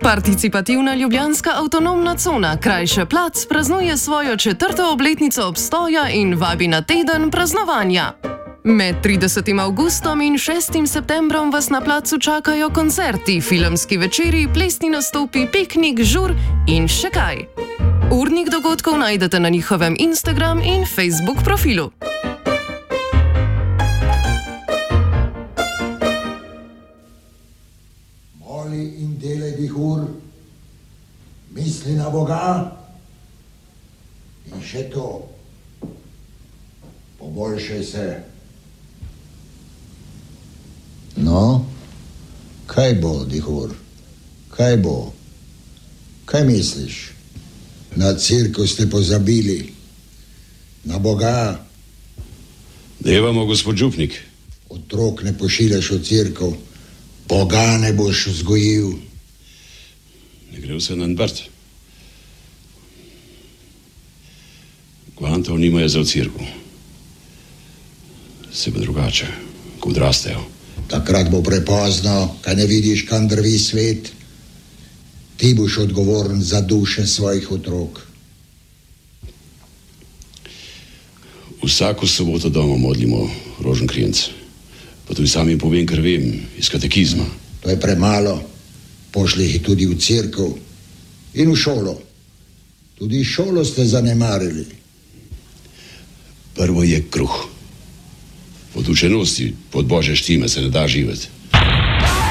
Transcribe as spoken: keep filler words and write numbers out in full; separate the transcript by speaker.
Speaker 1: Participativna ljubljanska avtonomna cona, krajše Plac, praznuje svojo četrto obletnico obstoja in vabi na teden praznovanja. Med tridesetim avgustom in šestim septembrom vas na placu čakajo koncerti, filmski večeri, plesni nastopi, piknik, žur in še kaj. Urnik dogodkov najdete na njihovem Instagram in Facebook profilu.
Speaker 2: Moli in delaj vihur, misli na Boga in še to, poboljšaj se. No, kaj bo, dihur? Kaj bo? Kaj misliš? Na cirkev ste pozabili. Na Boga.
Speaker 3: Devamo, gospod župnik.
Speaker 2: Otrok ne pošiljaš v cirkev. Boga ne boš vzgojil.
Speaker 3: Ne gre vse na nbrt. Kvantov nimajo za v cirkev. Se bo drugače, ko odrastejo.
Speaker 2: Takrat bo prepozno, kaj ne vidiš, kam drvi svet. Ti boš odgovoren za duše svojih otrok.
Speaker 3: Vsako soboto doma modlimo rožen krinc. Pa tudi sami povem, kar vem, iz katekizma.
Speaker 2: To je premalo. Pošli jih tudi v cirkev in v šolo. Tudi šolo ste zanemarili.
Speaker 3: Prvo je kruh. Od učenosti, pod Božje štime se ne da živeti.